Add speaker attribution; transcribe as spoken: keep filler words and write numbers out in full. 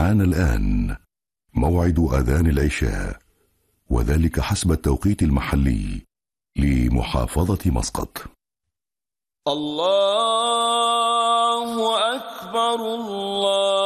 Speaker 1: حان الآن موعد أذان العشاء، وذلك حسب التوقيت المحلي لمحافظة مسقط.
Speaker 2: الله أكبر الله